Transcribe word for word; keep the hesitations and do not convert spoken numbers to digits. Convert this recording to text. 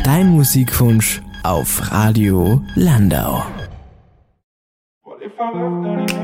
Dein Musikwunsch auf Radio Landau. What if I left